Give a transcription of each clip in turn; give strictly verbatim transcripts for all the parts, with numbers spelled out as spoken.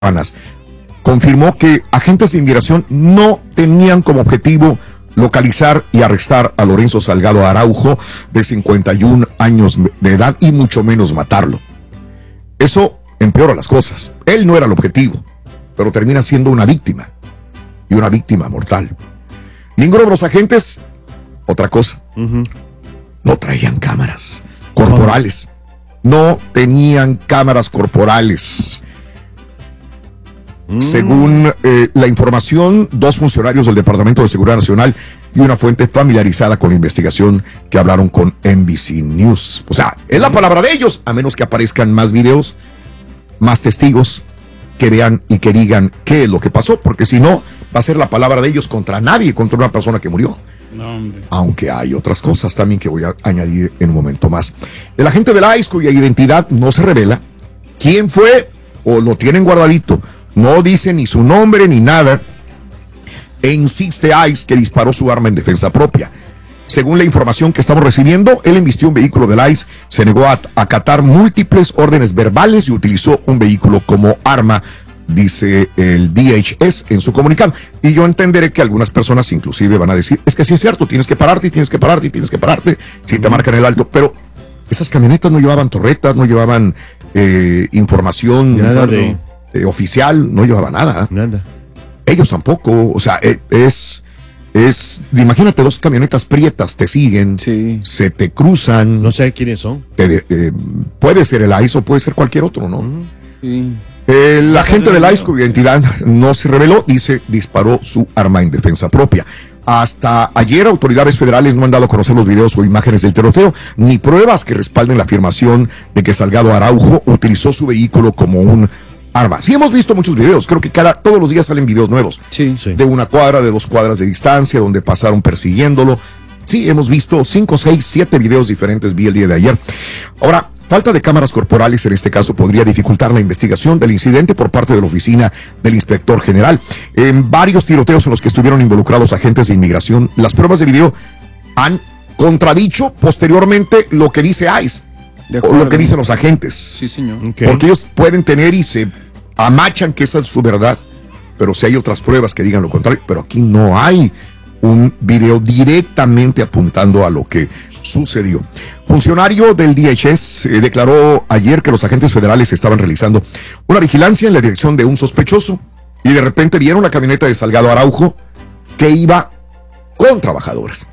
confirmó que agentes de inmigración no tenían como objetivo localizar y arrestar a Lorenzo Salgado Araujo, de cincuenta y un años de edad, y mucho menos matarlo. Eso empeora las cosas. Él no era el objetivo, pero termina siendo una víctima, y una víctima mortal. Ninguno de los agentes, otra cosa, uh-huh. no traían cámaras corporales. No tenían cámaras corporales. Según eh, la información, dos funcionarios del Departamento de Seguridad Nacional y una fuente familiarizada con la investigación que hablaron con N B C News. O sea, es la palabra de ellos, a menos que aparezcan más videos, más testigos que vean y que digan qué es lo que pasó, porque si no, va a ser la palabra de ellos contra nadie, contra una persona que murió. No, hombre. Aunque hay otras cosas también que voy a añadir en un momento más. El agente del I C E, cuya identidad no se revela quién fue o lo tienen guardadito, no dice ni su nombre ni nada, e insiste I C E que disparó su arma en defensa propia. Según la información que estamos recibiendo, él embistió un vehículo del I C E, se negó a acatar múltiples órdenes verbales y utilizó un vehículo como arma, dice el D H S en su comunicado. Y yo entenderé que algunas personas inclusive van a decir, es que sí es cierto, tienes que pararte, tienes que pararte, tienes que pararte, si te marcan el alto, pero esas camionetas no llevaban torretas, no llevaban eh, información nada de... eh, oficial, no llevaban nada. Nada. Ellos tampoco, o sea, es... Es, imagínate, dos camionetas prietas te siguen, sí. se te cruzan. No sé quiénes son. Te, eh, puede ser el I C E o puede ser cualquier otro, ¿no? Uh-huh. Sí. El agente del I C E, cuya identidad no se reveló, dice, disparó su arma en defensa propia. Hasta ayer, autoridades federales no han dado a conocer los videos o imágenes del tiroteo, ni pruebas que respalden la afirmación de que Salgado Araujo utilizó su vehículo como un arma. Sí, hemos visto muchos videos, creo que cada, todos los días salen videos nuevos, sí, sí. de una cuadra, de dos cuadras de distancia, donde pasaron persiguiéndolo. Sí, hemos visto cinco, seis, siete videos diferentes, vi el día de ayer. Ahora, falta de cámaras corporales en este caso podría dificultar la investigación del incidente por parte de la oficina del inspector general. En varios tiroteos en los que estuvieron involucrados agentes de inmigración, las pruebas de video han contradicho posteriormente lo que dice I C E. O lo que dicen los agentes. Sí, señor. Okay. Porque ellos pueden tener y se amachan que esa es su verdad, pero si hay otras pruebas que digan lo contrario, pero aquí no hay un video directamente apuntando a lo que sucedió. Funcionario del D H S eh, declaró ayer que los agentes federales estaban realizando una vigilancia en la dirección de un sospechoso y de repente vieron la camioneta de Salgado Araujo que iba con trabajadores.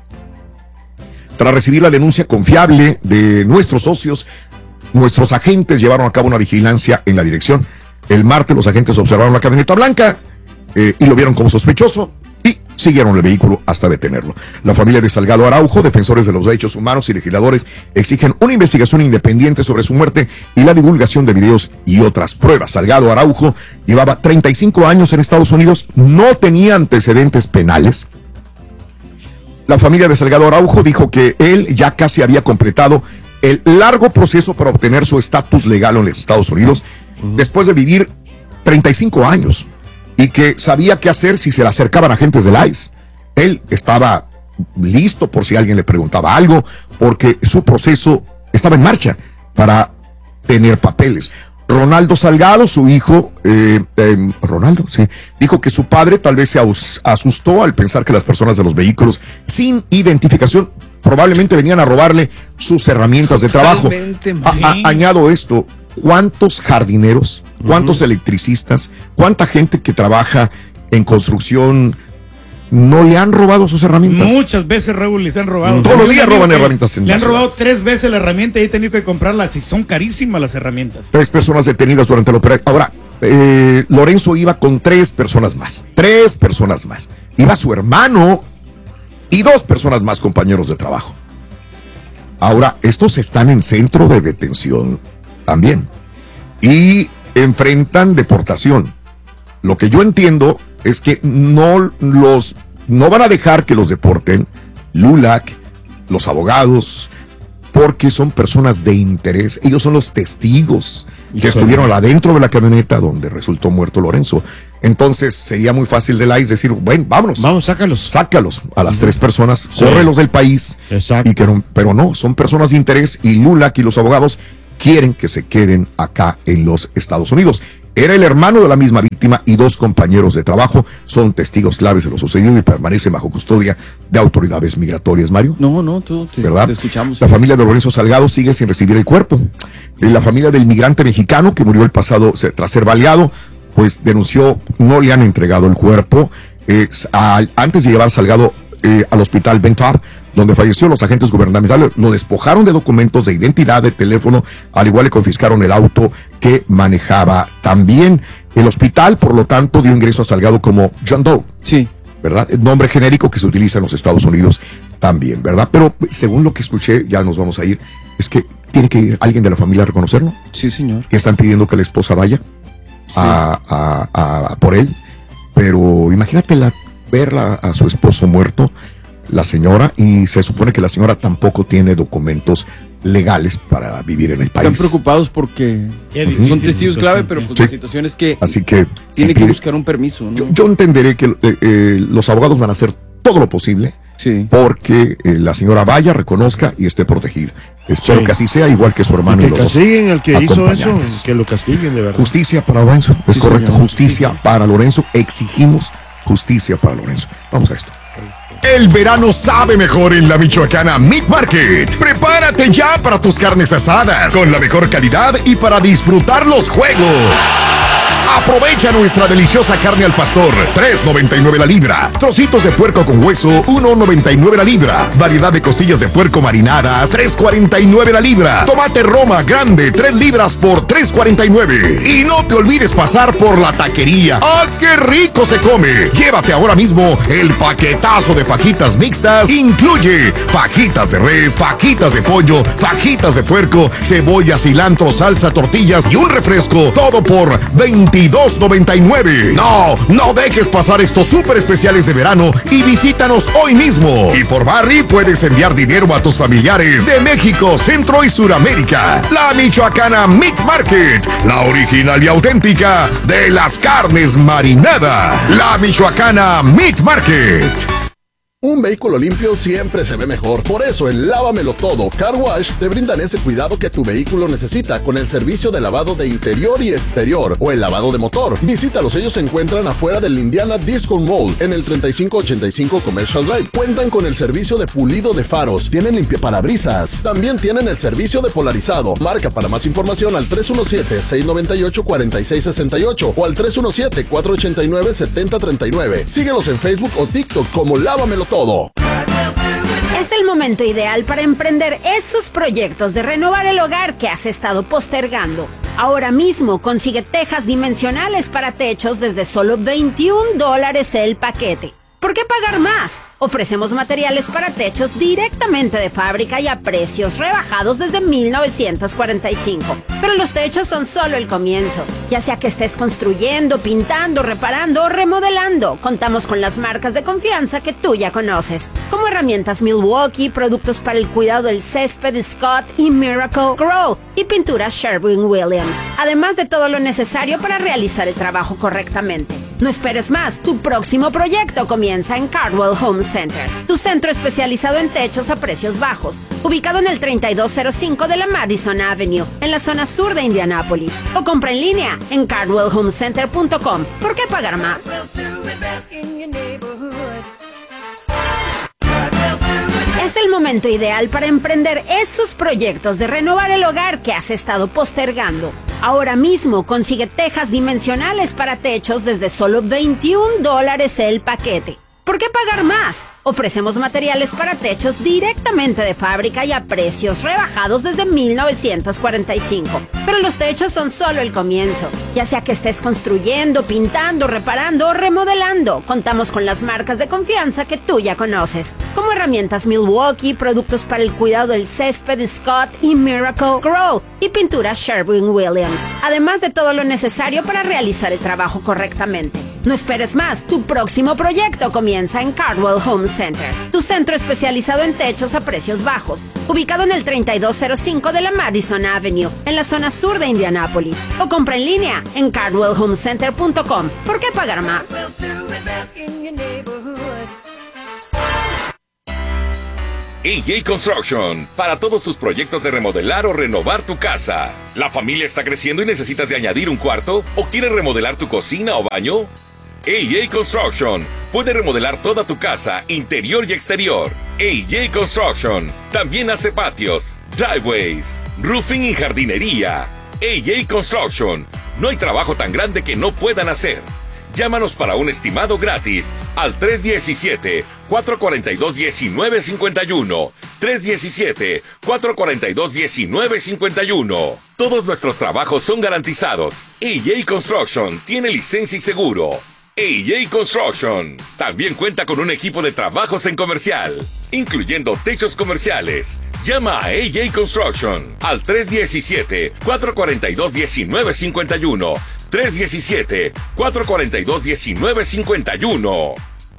Tras recibir la denuncia confiable de nuestros socios, nuestros agentes llevaron a cabo una vigilancia en la dirección. El martes los agentes observaron la camioneta blanca eh, y lo vieron como sospechoso y siguieron el vehículo hasta detenerlo. La familia de Salgado Araujo, defensores de los derechos humanos y legisladores exigen una investigación independiente sobre su muerte y la divulgación de videos y otras pruebas. Salgado Araujo llevaba treinta y cinco años en Estados Unidos, no tenía antecedentes penales. La familia de Salgado Araujo dijo que él ya casi había completado el largo proceso para obtener su estatus legal en los Estados Unidos, uh-huh. después de vivir treinta y cinco años, y que sabía qué hacer si se le acercaban agentes del I C E. Él estaba listo por si alguien le preguntaba algo, porque su proceso estaba en marcha para tener papeles. Ronaldo Salgado, su hijo, eh, eh, Ronaldo, sí, dijo que su padre tal vez se asustó al pensar que las personas de los vehículos sin identificación probablemente venían a robarle sus herramientas de trabajo. A, a, añado esto, ¿cuántos jardineros, cuántos uh-huh. electricistas, cuánta gente que trabaja en construcción no le han robado sus herramientas? Muchas veces, Raúl, les han robado. Todos los días roban herramientas. En le han robado tres veces la herramienta y he tenido que comprarlas y son carísimas las herramientas. Tres personas detenidas durante la operación. Ahora, eh, Lorenzo iba con tres personas más. Tres personas más. Iba su hermano y dos personas más, compañeros de trabajo. Ahora, estos están en centro de detención también y enfrentan deportación. Lo que yo entiendo es que no los no van a dejar que los deporten LULAC, los abogados, porque son personas de interés. Ellos son los testigos que Híjole. estuvieron adentro de la camioneta donde resultó muerto Lorenzo. Entonces sería muy fácil del I C E decir, bueno, vámonos. Vamos, sácalos. Sácalos a las uh-huh. tres personas, sí. córrelos del país. Exacto. Y que no, pero no, son personas de interés y LULAC y los abogados quieren que se queden acá en los Estados Unidos. Era el hermano de la misma víctima y dos compañeros de trabajo son testigos claves de lo sucedido y permanecen bajo custodia de autoridades migratorias. Mario. No, no, tú te, ¿verdad? te escuchamos. La familia de Lorenzo Salgado sigue sin recibir el cuerpo. La familia del migrante mexicano que murió el pasado tras ser baleado, pues denunció, no le han entregado el cuerpo. Eh, a, antes de llevar a Salgado eh, al hospital Bentar, donde falleció, los agentes gubernamentales lo despojaron de documentos de identidad, de teléfono, al igual le confiscaron el auto que manejaba. También el hospital, por lo tanto, dio ingreso a Salgado como John Doe. Sí. ¿Verdad? El nombre genérico que se utiliza en los Estados Unidos también, ¿verdad? Pero según lo que escuché, ya nos vamos a ir, es que tiene que ir alguien de la familia a reconocerlo. Sí, señor. Que están pidiendo que la esposa vaya sí. a, a, a, a por él. Pero imagínate la, verla a su esposo muerto, la señora, y se supone que la señora tampoco tiene documentos legales para vivir en el país. Están preocupados porque son testigos clave, pero pues sí. La situación es que, Así que tiene que buscar un permiso, ¿no? Yo, yo entenderé que eh, eh, los abogados van a hacer todo lo posible sí. porque eh, la señora vaya, reconozca y esté protegida. Espero sí. que así sea, igual que su hermano. Y que y los castiguen al que hizo eso, que lo castiguen de verdad. Justicia para Lorenzo, es sí, correcto, señor. Justicia sí, sí. para Lorenzo, exigimos justicia para Lorenzo. Vamos a esto. El verano sabe mejor en la Michoacana Meat Market. Prepárate ya para tus carnes asadas con la mejor calidad y para disfrutar los juegos. Aprovecha nuestra deliciosa carne al pastor, tres noventa y nueve la libra. Trocitos de puerco con hueso, uno noventa y nueve la libra. Variedad de costillas de puerco marinadas, tres cuarenta y nueve la libra. Tomate Roma grande, tres libras por tres cuarenta y nueve. Y no te olvides pasar por la taquería. ¡Ah, qué rico se come! Llévate ahora mismo el paquetazo de fajitas mixtas. Incluye fajitas de res, fajitas de pollo, fajitas de puerco, cebolla, cilantro, salsa, tortillas y un refresco. Todo por veintidós noventa y nueve. No, no dejes pasar estos súper especiales de verano y visítanos hoy mismo. Y por Barry puedes enviar dinero a tus familiares de México, Centro y Suramérica. La Michoacana Meat Market, la original y auténtica de las carnes marinadas. La Michoacana Meat Market. Un vehículo limpio siempre se ve mejor. Por eso en Lávamelo Todo Car Wash te brindan ese cuidado que tu vehículo necesita con el servicio de lavado de interior y exterior o el lavado de motor. Visítalos, ellos se encuentran afuera del Indiana Discount Mall en el treinta y cinco ochenta y cinco Commercial Drive. Cuentan con el servicio de pulido de faros, tienen limpiaparabrisas, también tienen el servicio de polarizado. Marca para más información al tres uno siete, seis nueve ocho, cuatro seis seis ocho o al tres uno siete, cuatro ocho nueve, siete cero tres nueve. Síguelos en Facebook o TikTok como Lávamelo Todo. Es el momento ideal para emprender esos proyectos de renovar el hogar que has estado postergando. Ahora mismo consigue tejas dimensionales para techos desde solo veintiún dólares el paquete. ¿Por qué pagar más? Ofrecemos materiales para techos directamente de fábrica y a precios rebajados desde mil novecientos cuarenta y cinco. Pero los techos son solo el comienzo. Ya sea que estés construyendo, pintando, reparando o remodelando, contamos con las marcas de confianza que tú ya conoces, como herramientas Milwaukee, productos para el cuidado del césped Scott y Miracle Grow y pinturas Sherwin-Williams. Además de todo lo necesario para realizar el trabajo correctamente. No esperes más, tu próximo proyecto comienza en Cardwell Home Center, tu centro especializado en techos a precios bajos, ubicado en el treinta y dos cero cinco de la Madison Avenue, en la zona sur de Indianápolis, o compra en línea en cardwell home center punto com. ¿Por qué pagar más? Es el momento ideal para emprender esos proyectos de renovar el hogar que has estado postergando. Ahora mismo consigue tejas dimensionales para techos desde solo veintiún dólares el paquete. ¿Por qué pagar más? Ofrecemos materiales para techos directamente de fábrica y a precios rebajados desde mil novecientos cuarenta y cinco. Pero los techos son solo el comienzo. Ya sea que estés construyendo, pintando, reparando o remodelando, contamos con las marcas de confianza que tú ya conoces, como herramientas Milwaukee, productos para el cuidado del césped Scott y Miracle Grow y pinturas Sherwin-Williams. Además de todo lo necesario para realizar el trabajo correctamente. No esperes más, tu próximo proyecto comienza en Cardwell Home Center, tu centro especializado en techos a precios bajos, ubicado en el treinta y dos cero cinco de la Madison Avenue, en la zona sur de Indianápolis, o compra en línea en cardwell home center punto com. ¿Por qué pagar más? A J Construction, para todos tus proyectos de remodelar o renovar tu casa. ¿La familia está creciendo y necesitas de añadir un cuarto? ¿O quieres remodelar tu cocina o baño? A J Construction puede remodelar toda tu casa, interior y exterior. A J Construction también hace patios, driveways, roofing y jardinería. A J Construction, no hay trabajo tan grande que no puedan hacer. Llámanos para un estimado gratis al tres uno siete, cuatro cuatro dos, uno nueve cinco uno. tres uno siete, cuatro cuatro dos, uno nueve cinco uno. Todos nuestros trabajos son garantizados. A J Construction tiene licencia y seguro. A J Construction también cuenta con un equipo de trabajos en comercial, incluyendo techos comerciales. Llama a A J Construction al tres uno siete, cuatro cuatro dos, uno nueve cinco uno. tres uno siete, cuatro cuatro dos, uno nueve cinco uno.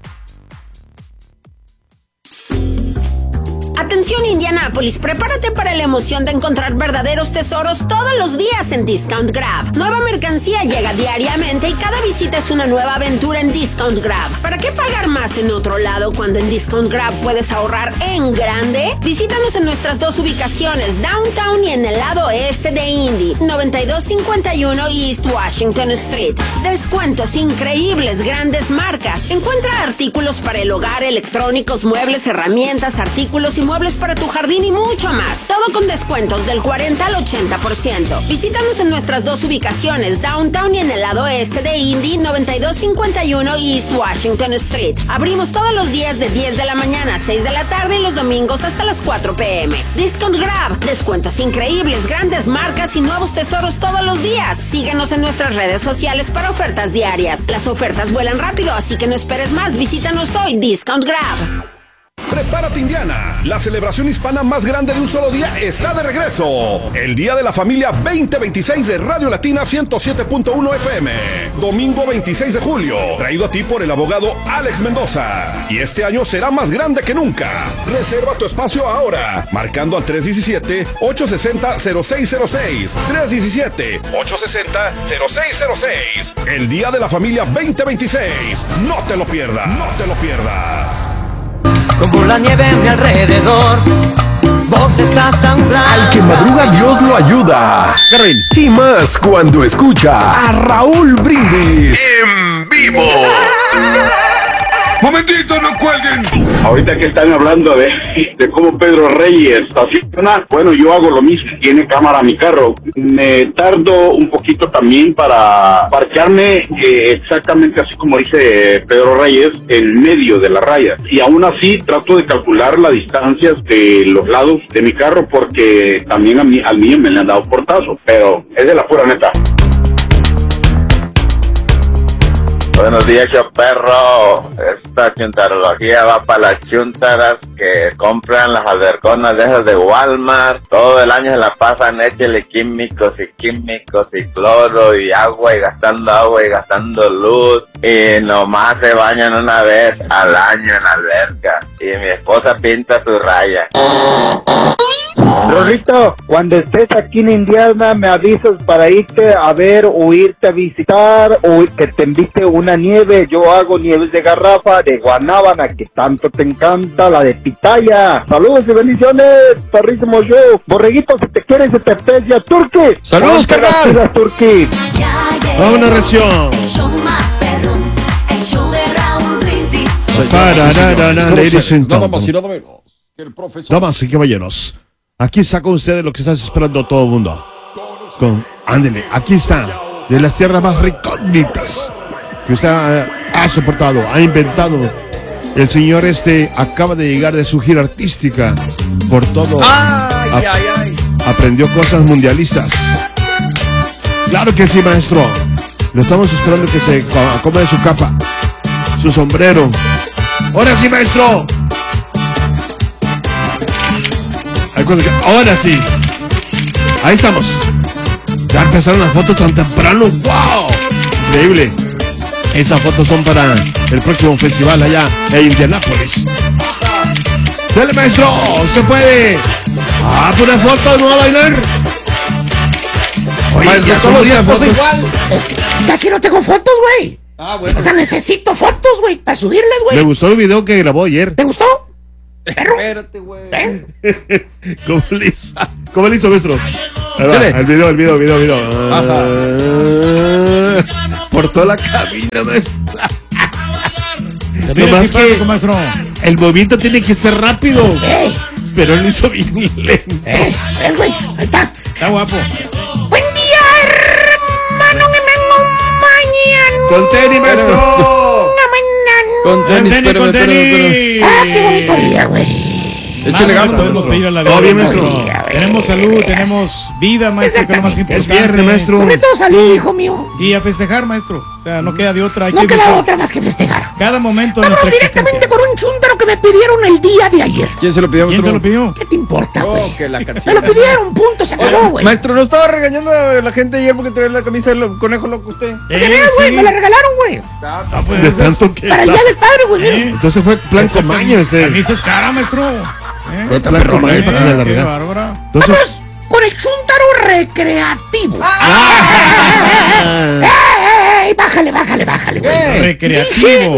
Atención Indianápolis, prepárate para la emoción de encontrar verdaderos tesoros todos los días en Discount Grab. Nueva mercancía llega diariamente y cada visita es una nueva aventura en Discount Grab. ¿Para qué pagar más en otro lado cuando en Discount Grab puedes ahorrar en grande? Visítanos en nuestras dos ubicaciones, Downtown y en el lado este de Indy, noventa y dos cincuenta y uno East Washington Street. Descuentos increíbles, grandes marcas. Encuentra artículos para el hogar, electrónicos, muebles, herramientas, artículos y muebles para tu jardín y mucho más. Todo con descuentos del cuarenta al ochenta por ciento. Visítanos en nuestras dos ubicaciones, Downtown y en el lado este de Indy, noventa y dos cincuenta y uno East Washington Street. Abrimos todos los días de diez de la mañana a seis de la tarde y los domingos hasta las cuatro pm. Discount Grab, descuentos increíbles, grandes marcas y nuevos tesoros todos los días. Síguenos en nuestras redes sociales para ofertas diarias. Las ofertas vuelan rápido, así que no esperes más. Visítanos hoy, Discount Grab. Prepárate Indiana, la celebración hispana más grande de un solo día está de regreso. El Día de la Familia veinte veintiséis de Radio Latina ciento siete punto uno F M. Domingo veintiséis de julio, traído a ti por el abogado Alex Mendoza. Y este año será más grande que nunca. Reserva tu espacio ahora, marcando al tres uno siete, ocho seis cero, cero seis cero seis. tres uno siete, ocho seis cero, cero seis cero seis. El Día de la Familia veinte veintiséis. No te lo pierdas, no te lo pierdas. Como la nieve a mi alrededor, vos estás tan blanca. Al que madruga Dios lo ayuda. Y más cuando escucha a Raúl Brindis en vivo. ¡Momentito, no cuelguen! Ahorita que están hablando de, de cómo Pedro Reyes estaciona, bueno, yo hago lo mismo. Tiene cámara mi carro. Me tardo un poquito también para parquearme eh, exactamente así como dice Pedro Reyes, en medio de la raya. Y aún así trato de calcular las distancias de los lados de mi carro porque también a mí, al mío me le han dado portazo. Pero es de la pura neta. Buenos días, yo perro. Esta chuntarología va para las chuntaras que compran las alberconas de esas de Walmart. Todo el año se la pasan, échale químicos y químicos y cloro y agua y gastando agua y gastando luz. Y nomás se bañan una vez al año en la alberca. Y mi esposa pinta su raya. Rorrito, cuando estés aquí en Indiana me avisas para irte a ver o irte a visitar o que te invite una nieve. Yo hago nieves de garrafa, de guanábana, que tanto te encanta, la de pitaya. Saludos y bendiciones, perrísimo show. Borreguito, si te quieres, se te aprecia. Turqui. Saludos, carnal. Turqui. Va una reacción. El show más perrón, el show de Raúl Brindis. Ladies and gentlemen. Damas y caballeros, aquí está con ustedes lo que estás esperando todo el mundo. Con, ándele, aquí está, de las tierras más recógnitas que usted ha, ha soportado, ha inventado. El señor este acaba de llegar de su gira artística por todo. Ay, a, ay, ay. Aprendió cosas mundialistas. Claro que sí, maestro. Lo estamos esperando que se acomode su capa, su sombrero. Ahora sí, maestro. Ahora sí. Ahí estamos. Ya empezaron las fotos tan temprano. ¡Wow! Increíble. Esas fotos son para el próximo festival allá en Indianápolis. Dale, maestro. Se puede. Ah, una foto, no va a bailar. Oye, maestro, ya son todos días fotos igual. Es que casi no tengo fotos, güey. Ah, bueno. O sea, necesito fotos, güey, para subirlas, güey. Me gustó el video que grabó ayer. ¿Te gustó? Espérate, güey. ¿Eh? ¿Cómo le hizo? ¿Cómo le hizo, maestro? Ahí va, el video, el video, el video, el video. Ajá. Por toda la cabina, maestro. Mira, Nomás simpático, que maestro. el movimiento tiene que ser rápido. ¡Eh! Pero él lo hizo bien lento. ¡Eh! ¿Ves, güey? Ahí está. Está guapo. Buen día, hermano. Me vengo mañana. Con tenis, maestro. Con tenis, tenis, espérame, con espérame, espérame. tenis. Ah, qué bonito día, güey. Échale Nada más ganas. podemos pedir a la Todo vida, bien, maestro. Tenemos salud, tenemos vida, maestro, que es lo más Exactamente. importante. Es viernes, maestro. Sobre todo salud, hijo mío. Y a festejar, maestro. O sea, no queda de otra. Hay No que queda disfrutar otra más que festejar. cada momento de Vámonos nuestra directamente existencia. con un chúntaro que me pidieron el día de ayer. ¿Quién se lo pidió, ¿Quién maestro? se lo pidió? ¿Qué te importa, güey? Oh, que la Me canción. lo pidieron, punto, se acabó, güey. Maestro, ¿no estaba regañando a la gente ayer porque traía la camisa del conejo loco usted? Eh, ¿Qué ves, güey? sí. Me la regalaron, güey. Ah, pues, De esas- tanto que. Para el día del padre, güey. mira. Eh, Entonces fue plan esa comaño este. camisa es cara, maestro. Eh, Fue plan comaño eh, para que la qué regala. bárbara. Entonces. Vamos con el chúntaro recreativo. Ah. ¡Ey! Bájale, bájale, bájale, güey. Dije Recreativo.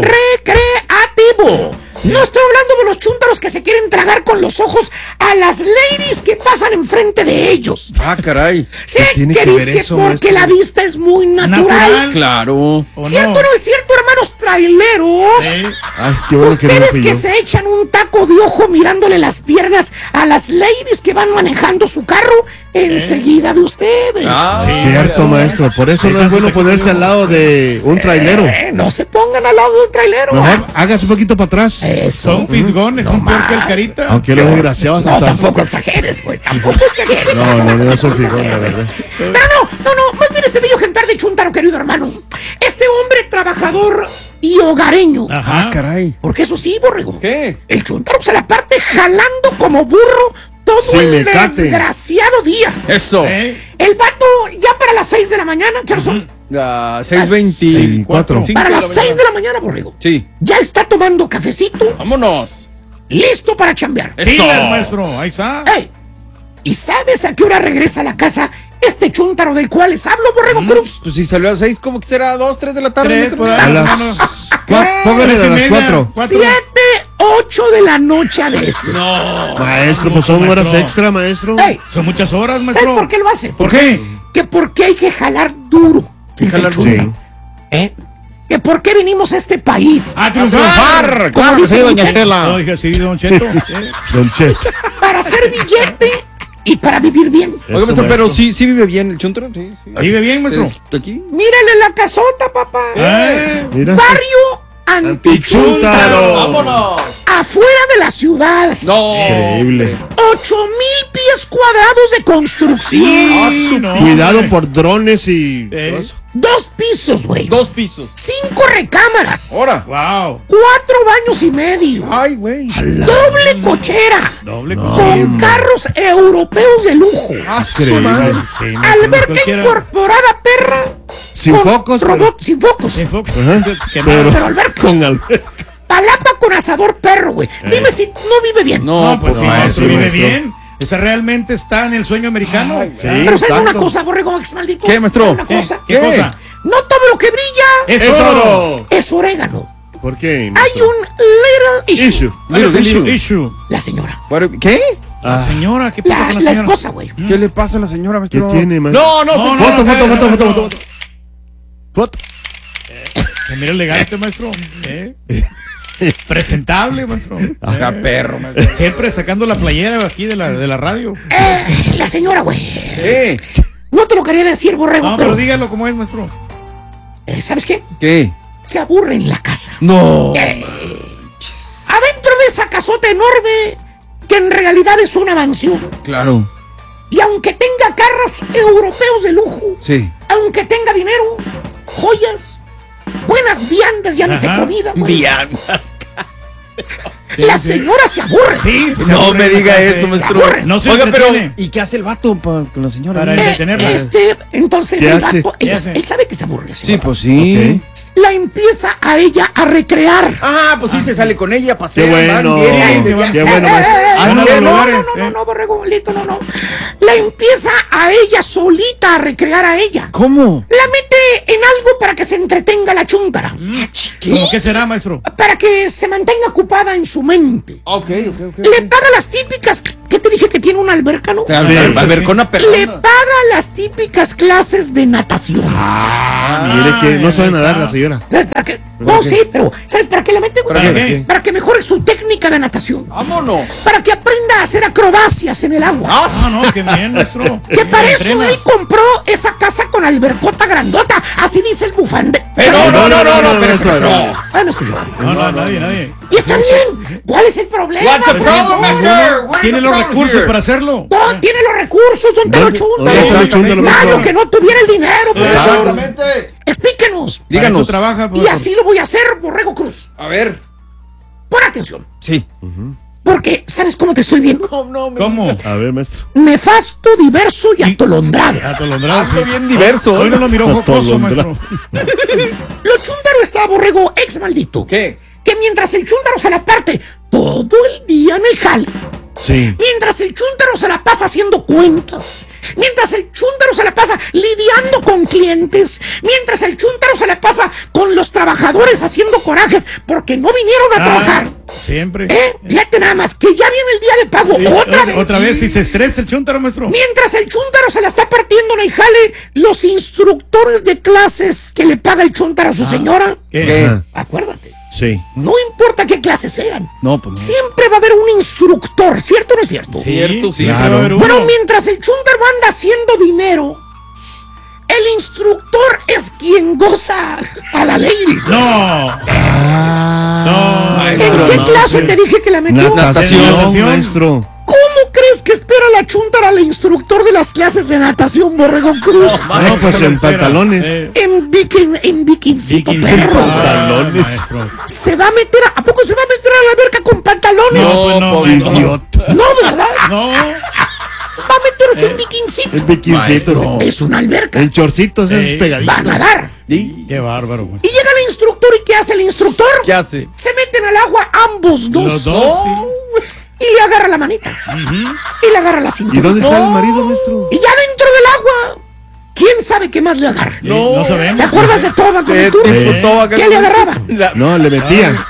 recreativo. No estoy hablando de los chúntaros que se quieren tragar con los ojos a las ladies que pasan enfrente de ellos. Ah, caray. Sí, ¿Qué tiene que que ver dice que eso, porque maestro? la vista es muy natural. Natural. Claro. ¿O ¿Cierto o no? no es cierto, hermanos traileros? Eh, Ay, qué bueno que no lo Ustedes que pilló. se echan un taco de ojo mirándole las piernas a las ladies que van manejando su carro enseguida de ustedes. Ah, Sí, Cierto, maestro. Por eso no es bueno ponerse al lado de un trailero. Eh, no se pongan al lado de un trailero. Mejor hágase un poquito para atrás. Eso. son fisgones, son peor que el carita. Aunque los desgraciados No, hasta- tampoco exageres, güey. Tampoco exageres. No, no, no, no soy Tampoco figón, la exageres. verdad. Pero no, no, no. Más bien este bello ejemplar de chúntaro, querido hermano. Este hombre trabajador y hogareño. Ajá. Ah, caray. Porque eso sí, borrego. ¿Qué? El chúntaro se la parte jalando como burro todo Sí, el mecate. desgraciado día. Eso. Eh, El vato ya para las seis de la mañana, ¿qué hora son? Ah, seis veinticuatro. Sí, Para las seis de la mañana, borrego. Sí. Ya está tomando cafecito, Vámonos. listo para chambear. Eso. pilas, maestro. Ahí está. ¡Ey! ¿Y sabes a qué hora regresa a la casa este chúntaro del cual les hablo, Borrego Cruz? Pues si salió a seis, ¿cómo que será? ¿Dos, tres de la tarde? Tres, maestro? pues, A ah, las- no, no. Cua- Póngale Tres a y las media. cuatro. Cuatro. Siete, ocho de la noche a veces. Maestro, pues son Maestro. horas extra, maestro. ¡Ey! Son muchas horas, ¿Sabes maestro. por qué lo hace? ¿Por qué? Que porque hay que jalar duro, dice el jalar duro? chúntaro. ¿Eh? Que por qué venimos a este país. A A triunfar. triunfar. Como Claro que dice sí, Don doña Cheto. Tela. No, dije, sí, Don Cheto. Eh, Don Che. Para hacer billete y para vivir bien. Oiga, Eso, maestro, pero maestro. sí, sí vive bien el chuntaro. Sí, sí. Vive bien, maestro. ¿Es aquí? Mírale la casota, papá. Eh, Mira. Barrio Antichúntaro. ¡Vámonos! Afuera de la ciudad. No. Increíble. Ocho mil pies cuadrados de construcción. Ah, sí, no, Cuidado hombre. por drones y. Eh. todo eso. Dos pisos, güey. Dos pisos. Cinco recámaras. Ahora. Wow. Cuatro baños y medio. Ay, güey. Doble cochera. Doble Con carros europeos de lujo. Ah, su Increíble. madre. Sí, no, Alberca cualquiera. incorporada, perra. Sin con focos. pero- Robot sin focos. Sí, Fox. Ajá. Qué Pero, malo. Pero alberca. con alberca. Palapa con asador perro, güey. Dime si no vive bien. No, pues sí, no, maestro, sí, vive maestro. bien. O sea, realmente está en el sueño americano. Sí, Pero ¿sabes una exacto. cosa, borrego ex maldito? ¿Qué, maestro? Una ¿Qué? cosa. ¿Qué cosa? No todo lo que brilla Es ¡Es oro. oro! es orégano. ¿Por qué? Hay maestro? un little issue. Issue. ¿Cuál es el Little little issue. issue? La señora. ¿Qué? La señora, ¿qué pasa La, con la, la señora? esposa, güey. ¿Qué le pasa a la señora, ¿Qué maestro? tiene, maestro? No, no, No, se- no, Foto, no, foto, no, foto, no, foto, no. foto. Foto. Que mira elegante, maestro. ¿Eh? Presentable, maestro. Ajá, ¿Eh? perro, maestro. Siempre sacando la playera aquí de la, de la radio. Eh, la señora, güey. ¿Qué? No te lo quería decir, borrego, No, pero, pero dígalo como es, maestro. eh, ¿sabes qué? ¿Qué? Se aburre en la casa. No. Eh, adentro de esa casota enorme, que en realidad es una mansión. Claro. Y aunque tenga carros europeos de lujo, Sí. aunque tenga dinero, joyas, buenas viandas, llámese Ajá. comida, güey. Viandas. La señora se aburre. Sí, pues, se No aburre me en la diga casa, eso, eh. maestro. aburre. No se Oiga, pero entretiene. ¿y qué hace el vato pa- con la señora? Para Eh, Eh, entretenerla. este, entonces ¿Qué el hace? vato, ¿Qué ella- hace? él sabe que se aburre. Sí, señora. pues sí. La empieza a ella a recrear. Ah, pues sí, se sale con ella, pasea, Qué bueno. van, vienen, de Qué viaje. bueno, Eh, maestro. eh, Ah, no, no, no, no, lugares, no, no, eh. no, borrego malito, no, no. La empieza a ella solita a recrear a ella. ¿Cómo? La mete en algo para que se entretenga la chúntara. ¿Cómo qué será, maestro? Para que se mantenga ocupada en su su mente. Ok, ok, ok. Le paga las típicas. ¿Qué te dije que tiene una alberca, no? O sea, sí, albercona perrona. Le paga las típicas clases de natación. Ah, mire que no sabe nadar la señora. ¿Sabes para qué? No, sí, pero ¿sabes para qué la mete? ¿Para qué? Para que mejore su técnica de natación. Vámonos. Para que aprenda a hacer acrobacias en el agua. Ah, no, qué bien, maestro. Que para eso él compró esa casa con albercota grandota. Así dice el bufande. Pero no, no, no, no, pero eso no. Ay, me escuchó. No, no, nadie, nadie. Y está bien. ¿Cuál es el problema? What's the problem, mister? Tiene los recursos para hacerlo. No, tiene los recursos, don Telo Chúntaro. Malo que no tuviera el dinero. Exactamente. Explíquenos. Díganos. Trabaja, Y así lo voy a hacer, Borrego Cruz. A ver. Pon atención. Sí. Porque, ¿sabes cómo te estoy viendo? ¿Cómo? A ver, maestro. Nefasto, diverso y atolondrado. Atolondrado, sí. bien diverso. Hoy no lo miró jocoso, maestro. Lo chúntaro está, Borrego, ex maldito. ¿Qué? Que mientras el chúntaro se la parte todo el día en el jale. Sí. Mientras el chúntaro se la pasa haciendo cuentas. Mientras el chúntaro se la pasa lidiando con clientes. Mientras el chúntaro se la pasa con los trabajadores haciendo corajes porque no vinieron a Ah, trabajar. Siempre. ¿Eh? Fíjate nada más, que ya viene el día de pago. Sí, otra vez. Otra vez, si se estresa el chúntaro, maestro. Mientras el chúntaro se la está partiendo en el jale, los instructores de clases que le paga el chúntaro a su señora. ¿Qué? ¿Qué? Acuérdate. Sí. No importa qué clases sean. No, pues no. Siempre va a haber un instructor, ¿cierto o no es cierto? Cierto, sí. siempre va a claro. haber uno. Pero mientras el chúntaro anda haciendo dinero, el instructor es quien goza a la lady. No. Ah, No. Maestro, ¿En qué no, clase sí. te dije que la metió? natación, Natación. maestro. ¿Cómo crees que espera la chúntara al instructor de las clases de natación, Borrego Cruz? No, pues en pantalones. Eh, En viking, en vikincito, Viking, perro. pantalones. Ah, maestro. Se va a meter a, ¿a poco se va a meter a la alberca con pantalones? No, pues no, pues, maestro. Idiota. No, ¿verdad? No. Va a meterse en vikincito. El bikincito. Maestro. sí. Es una alberca. En chorcitos esos Ey. pegaditos. Va a nadar. Qué bárbaro, güey. Y llega el instructor, ¿y qué hace el instructor? ¿Qué hace? Se meten al agua ambos dos. Los dos, sí. Y le agarra la manita. Y le agarra la cintura. ¿Y dónde está el marido, maestro? Y ya dentro del agua, ¿quién sabe qué más le agarra? No, no sabemos. ¿Te acuerdas de Toba con ¿Qué el tour? tipo Toba? ¿Qué le agarraban? No, le metían.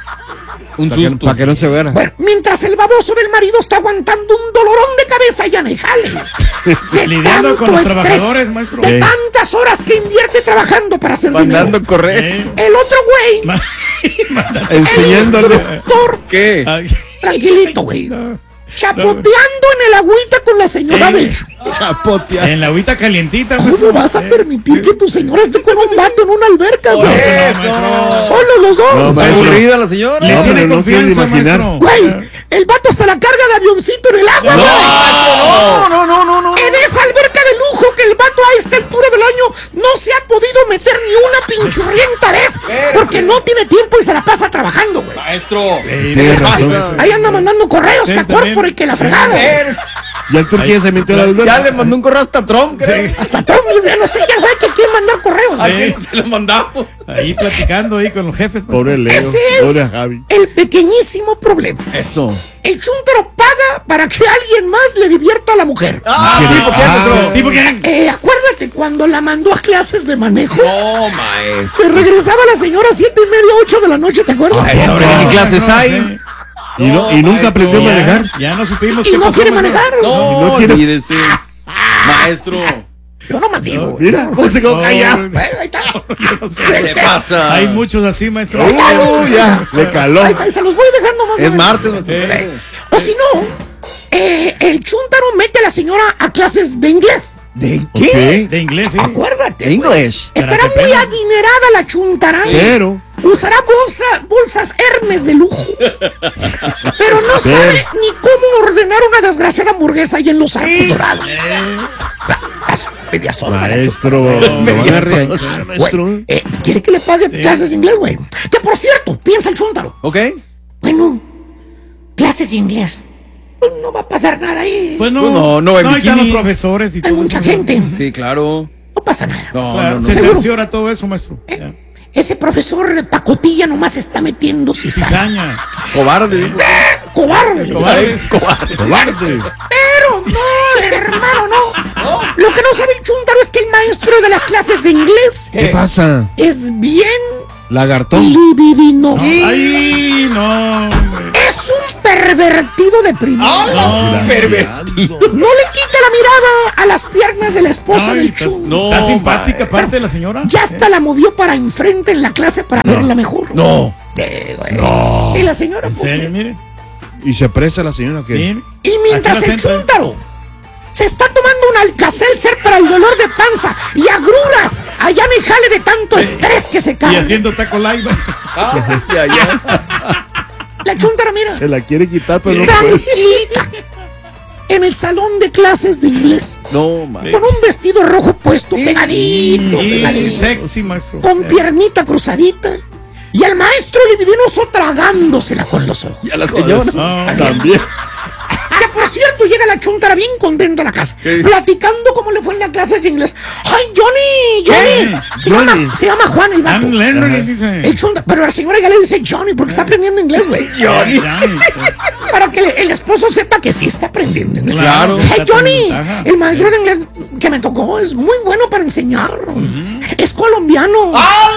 Un Para que, susto. pa' que no se fuera. Bueno, mientras el baboso del marido está aguantando un dolorón de cabeza allá en el jale. De Lidiando con tanto los estrés, trabajadores, maestro. de Eh. tantas horas que invierte trabajando para hacer Mandando dinero. correr. Eh. El otro güey, Ma- Manda- el Enseñándole. instructor, ¿Qué? Ay, tranquilito, güey, chapoteando en el agüita con la señora Eh. del... Chapotea. En la agüita calientita, ¿Cómo maestro. vas a Eh. permitir que tu señora esté con un vato en una alberca, güey? Eso, maestro. Solo los dos. No, ¿Está maestro. aburrida la señora? Le No, tiene pero no quiero confianza, imaginar. maestro. Güey, el vato hasta la carga de avioncito en el agua, güey. No, no, no, no, no. En esa alberca de lujo que el vato a esta altura del año no se ha podido meter ni una pinchurrienta vez porque no tiene tiempo y se la pasa trabajando, güey. Maestro. Ey, Tienes ¿qué razón. pasa? Ahí anda mandando correos Sí, que a también. Corpore y que la fregada. Eh, Y el Turquía se metió a la Ya alberca. le mandó un correo hasta Trump, creo. Hasta Trump, ya no sé, ya sabe que quiere mandar correos. ¿A Sí. quién se lo mandamos? Ahí platicando ahí con los jefes. maestro. Pobre Leo. Ese Pobre es Javi. el pequeñísimo problema. Eso. El chúntaro paga para que alguien más le divierta a la mujer. Ah, tipo, ¿qué Ah, maestro? ¿tipo quién? Eh, acuérdate cuando la mandó a clases de manejo. No, maestro. Se regresaba la señora a siete y media, ocho de la noche, ¿te acuerdas? A esa hora ni clases hay. Y, no, y nunca aprendió a manejar. Ya, ya no supimos Y qué no pasó, quiere maestro. manejar. No, no quiere- olvídese. Maestro. Yo nomás digo. Mira, cómo se quedó No, callado. Bueno, ahí está. Yo no sé. ¿Qué le pasa? Hay muchos así, maestro. Oh, ya, le caló. Ahí está, y se los voy dejando más o Es menos. martes, maestro. Eh. O si no, eh, el chúntaro mete a la señora a clases de inglés. ¿De qué? De inglés, sí. Acuérdate. güey. English. Estará Pero te muy pena. adinerada la chúntara. Pero. Usará bolsa, bolsas Hermes de lujo. Pero no sabe ni cómo ordenar una desgraciada hamburguesa ahí en los Arcos Dorados. Las medias horas, Maestro, lo van a regañar, maestro. Güey, eh, ¿quiere que le pague clases de inglés, güey? Que por cierto, piensa el chúntaro. ¿Ok? Bueno, clases de inglés. Pues no va a pasar nada ahí. Pues no, Pues no, no, el ahí están los bikini. profesores y Hay todo mucha eso. gente. Sí, claro. No pasa nada. No, Claro, no, no. se Seguro. cerciora todo eso, maestro. Ya. Ese profesor de pacotilla nomás está metiendo cizaña. Cizaña. Cobarde. digo. Cobarde. le Cobardes. digo. Cobarde. Cobarde. Pero no, hermano, no. Lo que no sabe el chúntaro es que el maestro de las clases de inglés ¿Qué pasa? es bien Lagartón. libidinoso. Ay, no. Es un pervertido de primera. No, no, pervertido. No le quita la mirada a las piernas de la esposa Ay, del está- Chun. No, Está simpática, aparte de la señora. Ya hasta la movió para enfrente en la clase para verla mejor. No. Eh, güey. No. Y la señora, En pues, serio, mira. mire. ¿Y se presta la señora que? Mire. Y mientras Aquí la el sienta. chúntaro se está tomando un Alka-Seltzer para el dolor de panza y agruras, allá me jale de tanto estrés que se Y cae. haciendo taco live. Ya, ya. La chúntara, mira, Se la quiere quitar, pero no puede. tranquilita, en el salón de clases de inglés, No, man. con un vestido rojo puesto, pegadito, Y pegadito, sexy, maestro. con piernita cruzadita, y al maestro libidinoso tragándosela con los ojos. Y a la señora. No. También. Que por cierto, llega la chuntara bien contenta a la casa, ¿Qué? platicando cómo le fue en la clase de inglés. ¡Ay, Johnny! ¡Johnny! Se, Johnny. Llama, se llama Juan el vato. I'm Leonard, dice. El chunta, pero la señora ya le dice Johnny porque está aprendiendo inglés, güey. Johnny. Para que le- el esposo sepa que sí está aprendiendo inglés. Claro. ¡Ay, Está Johnny! con ventaja. El maestro de inglés que me tocó es muy bueno para enseñar. Es colombiano.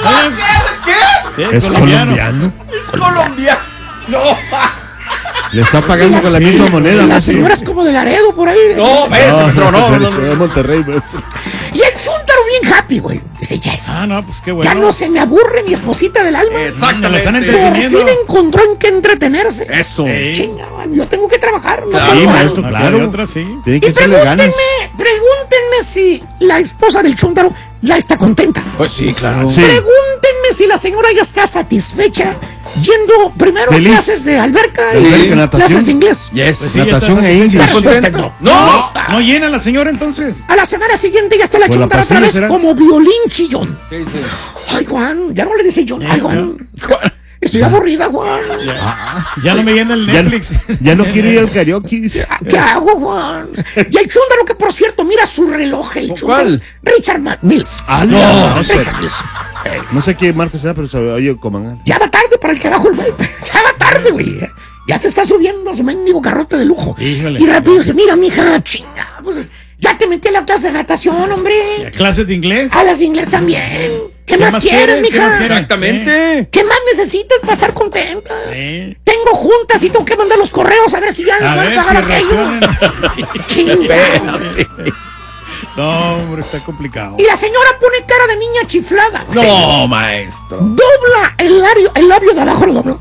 ¿Qué? ¿Es colombiano? Es colombiano. No. Le está pagando La- con la misma moneda. La maestro. señora es como de Laredo por ahí. No, maestro, no, no, no. Ciudad de Monterrey, maestro. Y el chúntaro bien happy, güey. Dice, yes. Ah, no, pues qué bueno. Ya no se me aburre mi esposita del alma. Me la están Exactamente. Por entreteniendo. fin encontró en qué entretenerse. Eso. Sí. Chinga, yo tengo que trabajar. No Claro, puedo Sí, parar. maestro, Aquí claro. hay otra, sí. Tiene Y que echarle ganas. pregúntenme, pregúntenme si la esposa del chúntaro ya está contenta. Pues sí, claro. Sí. Pregúntenme si la señora ya está satisfecha yendo primero Feliz. a clases de alberca y Alberca, natación. clases de inglés. Yes. Pues sí, ya Natación está e satisfecha. inglés. La respuesta es no. No. No llena la señora entonces. A la semana siguiente ya está la ¿Con la chúntara otra pastilla vez será? como violín chillón. ¿Qué dice? Ay, Juan, ya no le dice John. Ay, Juan. Estoy aburrida, Juan. Ya no me llena el Ya, Netflix. ya no quiere ir al karaoke. dice. ¿Qué hago, Juan? Y el chúndaro que, por cierto, mira su reloj, el chúndaro. ¿Cuál? Richard Ma- Mills. Ah, no, no sé. Richard Mills. Eh, No sé qué marca será, pero se oye como. ya va tarde para el carajo, el güey. Ya va tarde, güey. Ya se está subiendo a su mendigo carrote de lujo. Híjole. Y rápido dice, mira, mija, chinga, pues ya te metí a la clase de natación, hombre. ¿Clases de inglés? A las de inglés también. ¿Qué, más, más quieres, quieres? ¿Qué mija? más quieres? Exactamente. ¿Qué más necesitas para estar contenta? Sí. Tengo juntas y tengo que mandar los correos a ver si ya A me van ver a pagar si aquello. reaccionan. Chinga. No, hombre, está complicado. Y la señora pone cara de niña chiflada, güey. No, maestro. Dobla el labio, el labio de abajo lo dobló.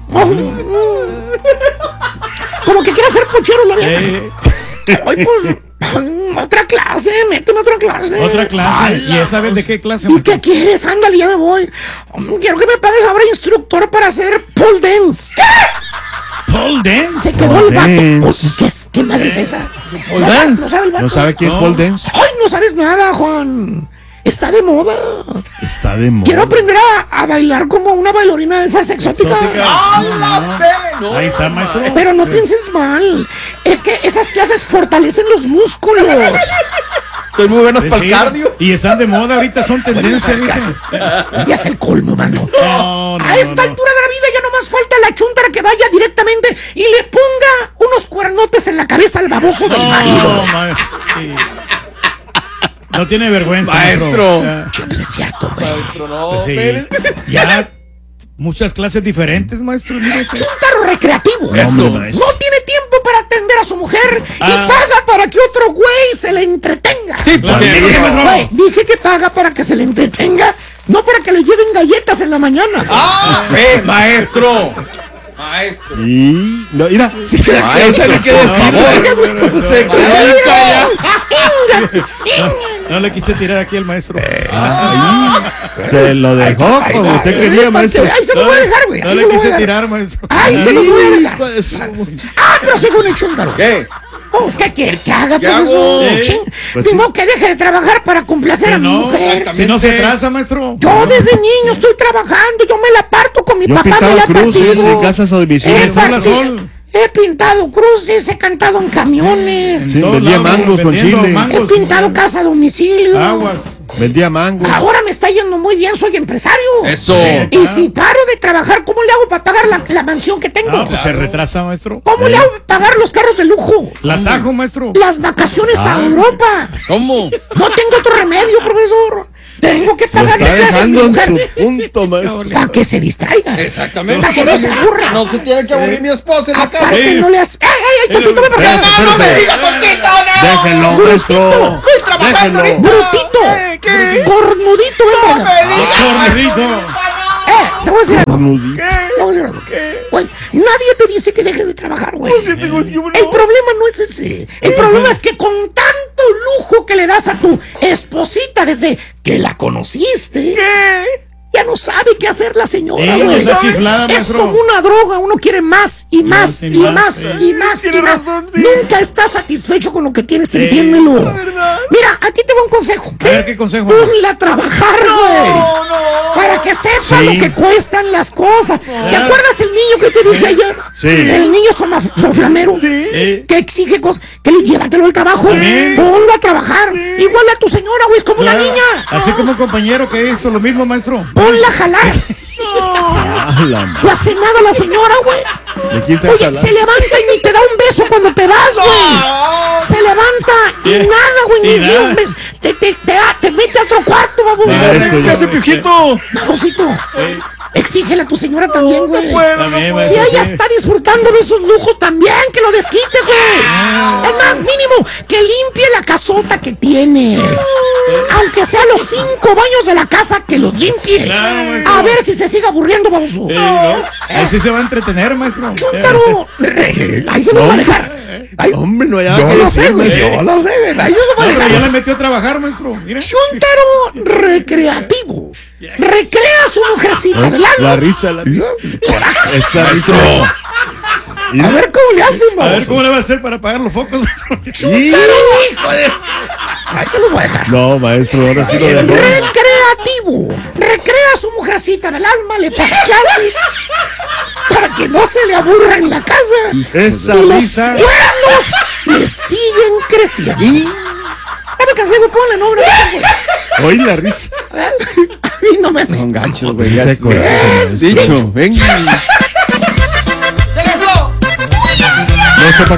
Como que quiere hacer puchero la vieja. Eh, Ay, pues, otra clase, méteme a otra clase. otra clase. Ay, ¿Y esa vez de qué clase? ¿Y maestro? qué quieres? Ándale, ya me voy. Quiero que me pagues ahora instructor para hacer pole dance. Paul Dance. Se quedó el vato. dance. ¿Qué, es- ¿Qué madre es esa? Pole ¿No, sabe- dance. ¿No sabe el vato? ¿No sabe qué es No. pole dance? Ay, no sabes nada, Juan. Está de moda. Está de moda. Quiero aprender a, a bailar como una bailarina de esas exóticas. Exótica. ¡Hala, No. Ahí está, maestro. Pero no pienses mal. Es que esas clases fortalecen los músculos. Soy muy buenos Sí, para el sí. cardio. Y están de moda, ahorita son tendencia, Bueno, dice. Y es el colmo, mano. No, no, A esta no, no. altura de la vida ya nomás falta la chuntara que vaya directamente y le ponga unos cuernotes en la cabeza al baboso del marido. No, maestro. Sí. No tiene vergüenza, Maestro. Ya, Che, pues es cierto, güey. Maestro, no. pues sí. espere. Ya muchas clases diferentes, maestro. mírese. Chuntaro recreativo. Eso. No tiene tiempo para atender a su mujer y Ah. paga para que otro güey se le entretenga. Sí, Claro. porque- ¿Qué pasó? Güey, dije que paga para que se le entretenga, no para que le lleven galletas en la mañana. ¡Ah! ¡Eh, maestro! Maestro. Y. No, mira. Sí, que- Ay, no sé ni qué por decir. favor. Oiga, güey, ¿cómo se Ay, calla. Inga, inga. No le quise tirar aquí al maestro. Ahí. Se lo dejó Ahí como va, usted ahí quería, va, maestro. Ahí se lo voy a dejar, güey. No Ahí le se lo voy a quise dejar. tirar, maestro. Ahí se lo voy a dejar. Hijo de su- Ah, pero según el chúndaro. ¿Qué? Pues, ¿qué quiere que haga, ¿Qué profesor? hago? Ching. Pues Tengo sí. que deje de trabajar para complacer Que a mi no, mujer. si no se traza, maestro. Yo desde niño estoy trabajando, yo me la parto con mi Yo he papá, me pintado la cruces partido. en casas a domicilio. He, De sol a partido- sol. he pintado cruces, he cantado en camiones, Sí, Todos vendía lados, mangos con vendiendo chile. he mangos. pintado casa a domicilio. Aguas. Vendía mango. Ahora me está yendo muy bien, soy empresario. Eso. Y si paro de trabajar, ¿cómo le hago para pagar la, la mansión que tengo? Ah, pues se retrasa, maestro. ¿Cómo le hago para pagar los carros de lujo? La atajo, maestro. Las vacaciones a Europa. ¿Cómo? No tengo otro remedio, profesor. Tengo que Lo pagar está la casa de mi dejando en mujer. su punto, maestro. Para que se distraiga. Exactamente. Para que no se aburra. No se tiene que aburrir mi esposa en la casa. Aparte, no le hace. ¡Ey, ey, ey! Tontito, ven para acá! No, no me digas tontito, no. Déjenlo, maestro. Estoy trabajando Déjenlo. ahorita. ¡Brutito! ¿Qué? ¡Cornudito, ven para acá! Cornudito. ¡Eh! Te voy a decir algo. Cornudito. Te voy a decir algo. Güey, nadie te dice que dejes de trabajar, güey. El problema no es ese. El problema es que con tanto lujo que le das a tu esposita desde que la conociste, ya no sabe qué hacer la señora, Sí, güey. está chiflada, Es maestro. como una droga, uno quiere más y más Sí, y más, más sí. y más y Tiene más. razón, sí. Nunca estás satisfecho con lo que tienes, Sí, entiéndelo. la verdad. Mira, aquí te va un consejo. A ver, ¿qué consejo? Ponla a trabajar, güey. No, no. Para que sepa Sí. lo que cuestan las cosas. ¿Te acuerdas el niño que te dije ayer? Sí. El niño soma- soflamero. Sí. Que exige cosas. Que le llévatelo al trabajo. Sí. Ponlo a trabajar. Igual a tu señora, güey. Es como una Claro. niña. Así como un compañero que hizo lo mismo, maestro. Ponla a jalar. Ah, la No hace nada la señora, güey. ¿De quién te Oye, hablas? se levanta y ni te da un beso cuando te vas, güey. Se levanta y nada, güey. Ni, Y ni nada. un beso. Te, te, te, te mete a otro cuarto, baboso. Maestro, ¿Qué hace piojito? Babosito. Exígele a tu señora también, güey. También, Si maestro, ella sí. está disfrutando de esos lujos, también que lo desquite, güey. Es más, mínimo, que limpie la casota que tienes. Aunque sea los cinco baños de la casa, que los limpie. Claro, maestro. A ver si se sigue aburriendo, baboso. Sí, ¿no? Así se va a entretener, maestro. Chúntaro, ahí se lo va a dejar. Ay, Hombre, no hay yo nada que lo sé, decir, güey. maestro. Yo lo sé, güey. Ahí se lo va a No, pero ya dejar. la metió a trabajar, maestro. Mira. Chúntaro recreativo. Recrea a su mujercita del La alma. risa, la risa. Coraje. Esa risa. A ver cómo le hacen, A ver baboso. cómo le va a hacer para apagar los focos, maestro. Chúntaro, hijo de... Ahí se lo voy a dejar. No, maestro, ahora sí lo dejó. Recreativo. Recrea a su mujercita del alma, le paga clases para que no se le aburra en la casa. Esa Y los risa. cuernos le siguen creciendo. Ya me cansé, güey, ponle nombre. Hoy la risa. A mí no me... Son gachos, güey. Ese coraje, maestro. Dicho, venga. No sepa